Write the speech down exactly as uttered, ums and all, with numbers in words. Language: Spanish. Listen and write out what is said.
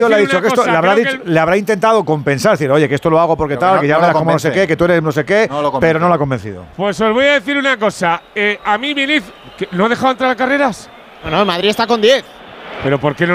Le, ha dicho que esto, le, habrá dicho, que le habrá intentado compensar, decir, oye, que esto lo hago porque tal, no, que ya no verás como no sé qué, que tú eres no sé qué, no pero no lo ha convencido. Pues os voy a decir una cosa. Eh, a mí, Viniz, ¿no ha dejado entrar a Carreras? No, no, Madrid está con diez. ¿Pero por qué no?